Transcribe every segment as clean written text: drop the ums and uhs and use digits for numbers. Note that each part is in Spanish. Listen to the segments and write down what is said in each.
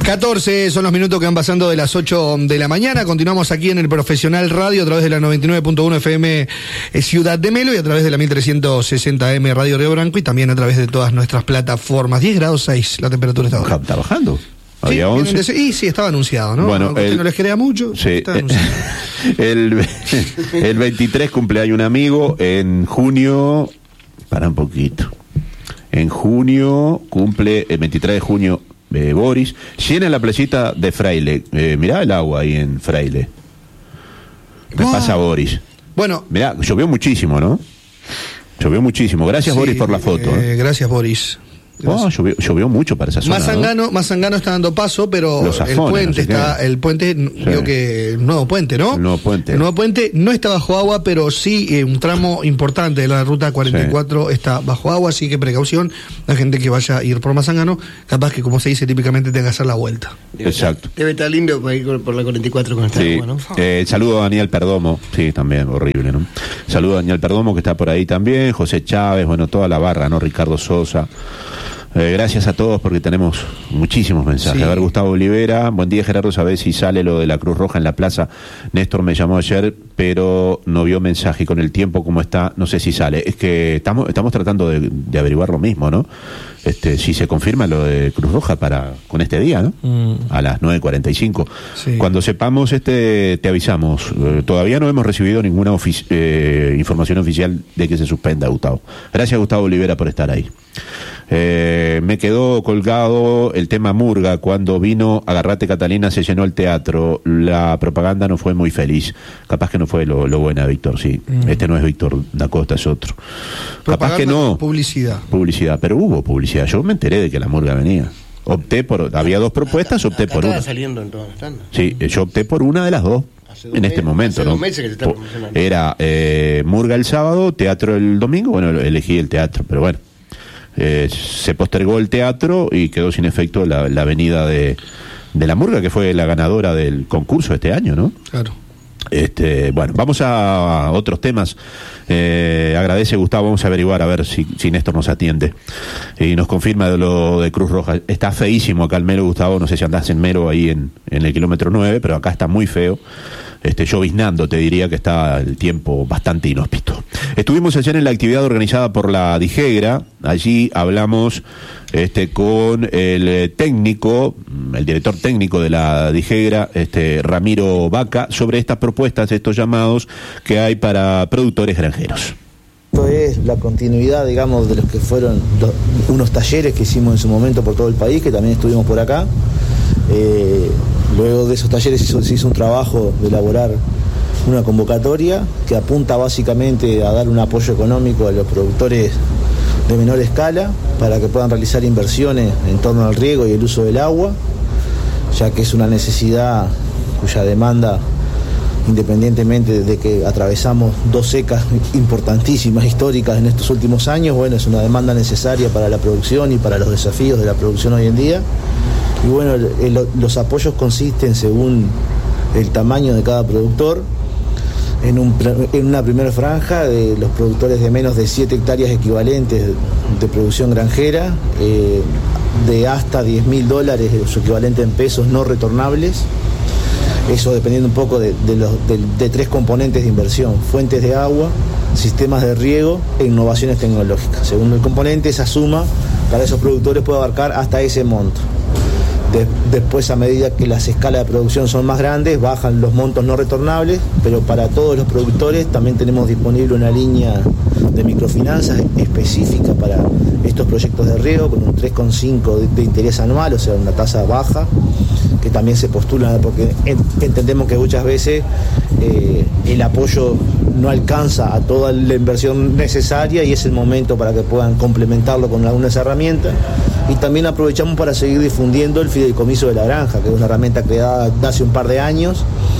14 son los minutos que van pasando de las 8 de la mañana. Continuamos aquí en el Profesional Radio a través de la 99.1 FM Ciudad de Melo y a través de la 1360M Radio Río Branco y también a través de todas nuestras plataformas. 10 grados 6 la temperatura está ahora. ¿Está bajando? Había 11. Y sí, estaba anunciado, ¿no? Bueno, no les crea mucho. Sí, está anunciado. El 23 cumpleaños un amigo. En junio, para un poquito. En junio cumple, el 23 de junio, Boris. Llena la playita de Fraile. Mirá el agua ahí en Fraile. Me pasa Boris. Bueno. Mirá, llovió muchísimo, ¿no? Llovió muchísimo. Gracias, sí, Boris, por la foto. Gracias, Boris. Llovió mucho para esa zona. Mazangano está dando paso, pero el puente, digo que el nuevo puente, ¿no? El nuevo puente no está bajo agua, pero sí un tramo importante de la ruta 44 está bajo agua, así que precaución, la gente que vaya a ir por Mazangano, capaz que, como se dice típicamente, tenga que hacer la vuelta. Exacto. Debe estar lindo para ir por la 44 con esta agua, ¿no? Saludo a Daniel Perdomo, sí, también, horrible, ¿no? Saludo a Daniel Perdomo, que está por ahí también, José Chávez, bueno, toda la barra, ¿no? Ricardo Sosa. Gracias a todos porque tenemos muchísimos mensajes. Sí. A ver, Gustavo Olivera, buen día Gerardo, ¿sabés si sale lo de la Cruz Roja en la plaza? Néstor me llamó ayer, pero no vio mensaje. Con el tiempo como está, no sé si sale. Es que estamos tratando de averiguar lo mismo, ¿no? Si se confirma lo de Cruz Roja con este día, ¿no? A las 9:45. Sí. Cuando sepamos, te avisamos. Todavía no hemos recibido ninguna información oficial de que se suspenda, Gustavo. Gracias, Gustavo Olivera, por estar ahí. Me quedó colgado el tema Murga. Cuando vino Agarrate Catalina se llenó el teatro. La propaganda no fue muy feliz. Capaz que no fue lo buena, Víctor, sí. Este no es Víctor da Costa, es otro. Capaz que no. Publicidad, pero hubo publicidad. Yo me enteré de que la Murga venía. Había dos propuestas, opté por una. Saliendo en todas las tandas. Sí, yo opté por una de las dos. En este momento, ¿no? Era Murga el sábado, teatro el domingo. Bueno, elegí el teatro, pero bueno. Se postergó el teatro y quedó sin efecto la venida de la Murga, que fue la ganadora del concurso este año, ¿no? Claro. Bueno, vamos a otros temas. Agradece Gustavo, vamos a averiguar a ver si Néstor nos atiende y nos confirma de lo de Cruz Roja. Está feísimo acá el Melo, Gustavo, no sé si andás en Melo ahí en el kilómetro 9, pero acá está muy feo. Lloviznando, te diría que está el tiempo bastante inhóspito. Estuvimos ayer en la actividad organizada por la Dijegra. Allí hablamos con el técnico, el director técnico de la Dijegra, Ramiro Vaca, sobre estas propuestas, estos llamados que hay para productores granjeros. Esto es la continuidad, digamos, de los que fueron unos talleres que hicimos en su momento por todo el país, que también estuvimos por acá. Luego de esos talleres se hizo un trabajo de elaborar una convocatoria que apunta básicamente a dar un apoyo económico a los productores de menor escala para que puedan realizar inversiones en torno al riego y el uso del agua, ya que es una necesidad cuya demanda, independientemente de que atravesamos dos secas importantísimas, históricas en estos últimos años, bueno, es una demanda necesaria para la producción y para los desafíos de la producción hoy en día. Y bueno, los apoyos consisten, según el tamaño de cada productor, en una primera franja de los productores de menos de 7 hectáreas equivalentes de producción granjera, de hasta $10.000, su equivalente en pesos no retornables. Eso dependiendo un poco de 3 componentes de inversión: fuentes de agua, sistemas de riego e innovaciones tecnológicas. Según el componente, esa suma para esos productores puede abarcar hasta ese monto. Después, a medida que las escalas de producción son más grandes, bajan los montos no retornables, pero para todos los productores también tenemos disponible una línea de microfinanzas específica para estos proyectos de riego, con un 3,5 de interés anual, o sea, una tasa baja, que también se postula porque entendemos que muchas veces el apoyo no alcanza a toda la inversión necesaria y es el momento para que puedan complementarlo con algunas herramientas. Y también aprovechamos para seguir difundiendo el fideicomiso de la granja, que es una herramienta creada hace un par de años,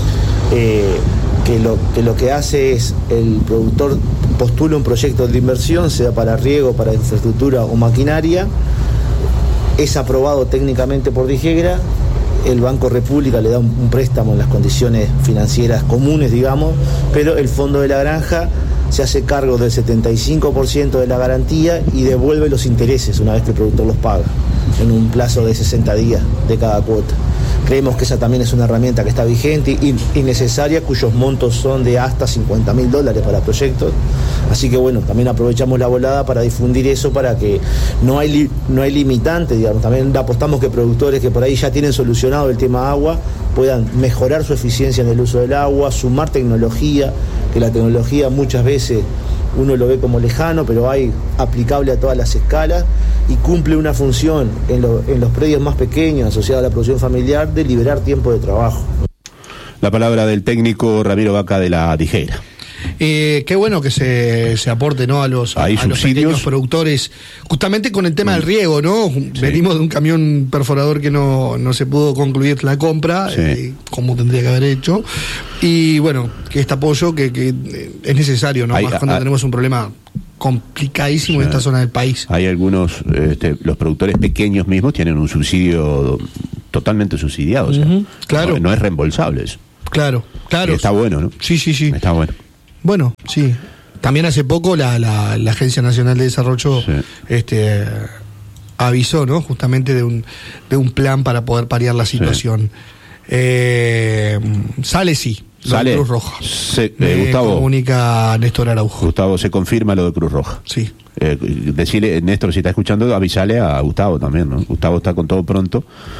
que lo que hace es el productor postula un proyecto de inversión, sea para riego, para infraestructura o maquinaria, es aprobado técnicamente por Dijegra, el Banco República le da un préstamo en las condiciones financieras comunes, digamos, pero el Fondo de la Granja se hace cargo del 75% de la garantía y devuelve los intereses una vez que el productor los paga. en un plazo de 60 días de cada cuota. Creemos que esa también es una herramienta que está vigente y necesaria, cuyos montos son de hasta $50.000 para proyectos. Así que bueno, también aprovechamos la volada para difundir eso, para que no hay limitante, digamos. También apostamos que productores que por ahí ya tienen solucionado el tema agua puedan mejorar su eficiencia en el uso del agua, sumar tecnología, que la tecnología muchas veces uno lo ve como lejano, pero hay aplicable a todas las escalas y cumple una función en los predios más pequeños asociados a la producción familiar de liberar tiempo de trabajo. La palabra del técnico Ramiro Vaca de la Dijera. Qué bueno que se aporte, ¿no? a los pequeños productores, justamente con el tema del riego, ¿no? Sí. Venimos de un camión perforador que no se pudo concluir la compra, sí. Como tendría que haber hecho, y bueno, que este apoyo que es necesario, ¿no? Más cuando tenemos un problema complicadísimo en esta zona del país. Hay algunos, los productores pequeños mismos tienen un subsidio totalmente subsidiado, o sea, claro. No es reembolsable eso. Claro. Y está bueno, ¿no? Sí. Está bueno. Bueno, sí. También hace poco la Agencia Nacional de Desarrollo avisó, ¿no? Justamente de un plan para poder paliar la situación. Sale Cruz Roja. Gustavo, comunica Néstor Araujo. Gustavo, se confirma lo de Cruz Roja. Sí. Decirle, Néstor, si está escuchando, avisale a Gustavo también, ¿no? Gustavo está con todo pronto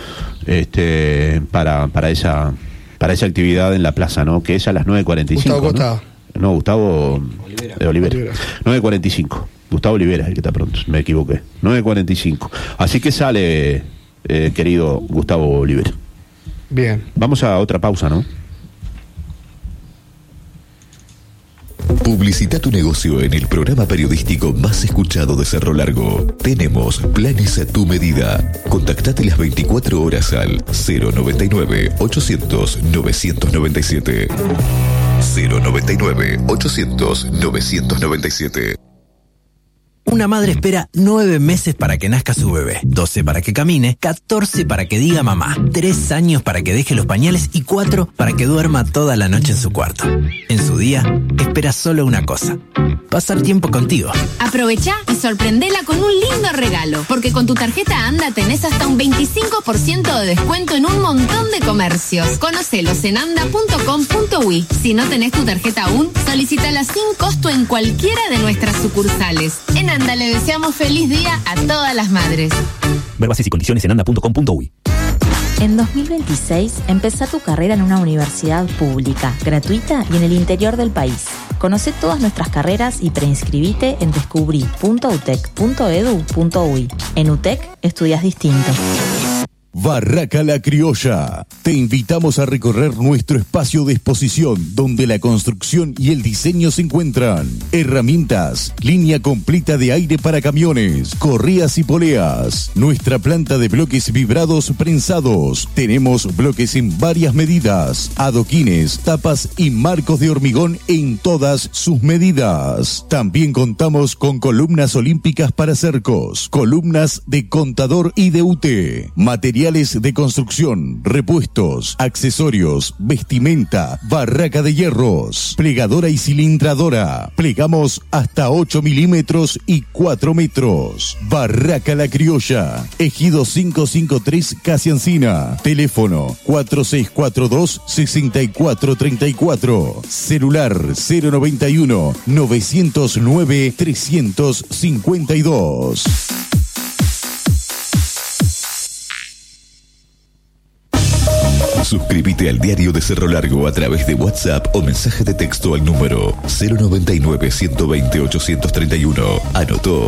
para esa actividad en la plaza, ¿no? Que es a las 9:45. Gustavo Costa. No, Gustavo Olivera. 9:45. Gustavo Olivera, el que está pronto, me equivoqué. 9:45. Así que sale, querido Gustavo Olivera. Bien. Vamos a otra pausa, ¿no? Publicita tu negocio en el programa periodístico más escuchado de Cerro Largo. Tenemos planes a tu medida. Contactate las 24 horas al 099-800-997. 099-800-997. Una madre espera 9 meses para que nazca su bebé, 12 para que camine, 14 para que diga mamá, 3 años para que deje los pañales y 4 para que duerma toda la noche en su cuarto. En su día, espera solo una cosa: pasar tiempo contigo. Aprovecha y sorprendela con un lindo regalo, porque con tu tarjeta ANDA tenés hasta un 25% de descuento en un montón de comercios. Conocelos en anda.com.uy. Si no tenés tu tarjeta aún, solicítala sin costo en cualquiera de nuestras sucursales. En ANDA le deseamos feliz día a todas las madres. Ver bases y condiciones en anda.com.uy. En 2026, empezá tu carrera en una universidad pública, gratuita y en el interior del país. Conoce todas nuestras carreras y preinscribite en descubrí.utec.edu.uy. En UTEC, estudias distinto. Barraca La Criolla. Te invitamos a recorrer nuestro espacio de exposición donde la construcción y el diseño se encuentran. Herramientas, línea completa de aire para camiones, correas y poleas. Nuestra planta de bloques vibrados prensados. Tenemos bloques en varias medidas, adoquines, tapas y marcos de hormigón en todas sus medidas. También contamos con columnas olímpicas para cercos, columnas de contador y de UTE, materiales de construcción, repuestos, accesorios, vestimenta, barraca de hierros, plegadora y cilindradora. Plegamos hasta 8 milímetros y 4 metros. Barraca La Criolla, Ejido 553 Casi Encina. Teléfono 4642-6434. Celular 091-909-352. Suscríbete al Diario de Cerro Largo a través de WhatsApp o mensaje de texto al número 099-120-831. Anotó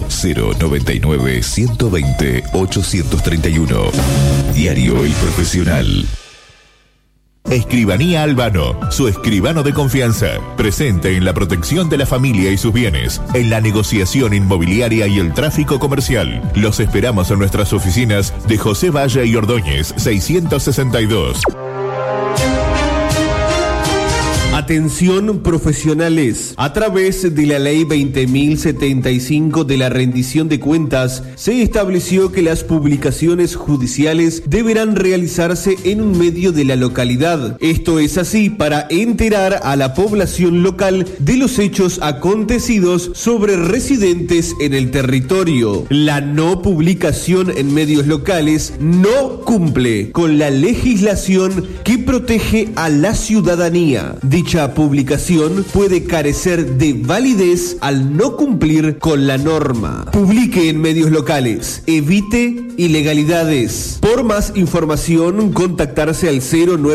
099-120-831. Diario El Profesional. Escribanía Albano, su escribano de confianza, presente en la protección de la familia y sus bienes, en la negociación inmobiliaria y el tráfico comercial. Los esperamos en nuestras oficinas de José Valle y Ordóñez, 662. Atención profesionales. A través de la ley 20.075 de la rendición de cuentas, se estableció que las publicaciones judiciales deberán realizarse en un medio de la localidad. Esto es así para enterar a la población local de los hechos acontecidos sobre residentes en el territorio. La no publicación en medios locales no cumple con la legislación que protege a la ciudadanía. Dicha publicación puede carecer de validez al no cumplir con la norma. Publique en medios locales. Evite ilegalidades. Por más información, contactarse al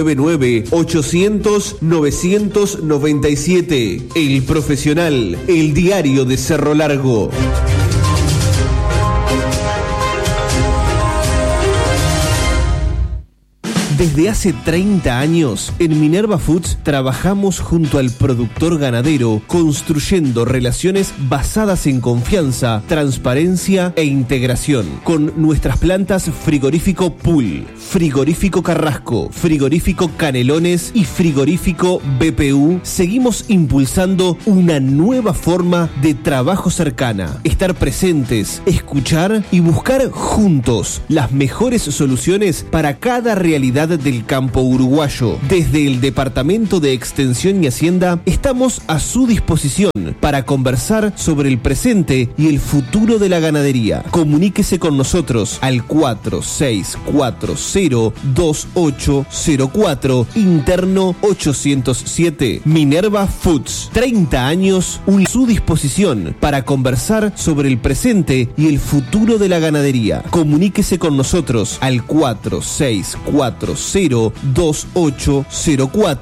099-800-997. El Profesional, el diario de Cerro Largo. Desde hace 30 años, en Minerva Foods trabajamos junto al productor ganadero, construyendo relaciones basadas en confianza, transparencia e integración. Con nuestras plantas Frigorífico Pool, Frigorífico Carrasco, Frigorífico Canelones y Frigorífico BPU, seguimos impulsando una nueva forma de trabajo cercana. Estar presentes, escuchar y buscar juntos las mejores soluciones para cada realidad del campo uruguayo. Desde el Departamento de Extensión y Hacienda estamos a su disposición para conversar sobre el presente y el futuro de la ganadería. Comuníquese con nosotros al 46402804, interno 807. Minerva Foods, 30 años a su disposición para conversar sobre el presente y el futuro de la ganadería. Comuníquese con nosotros al 46402804.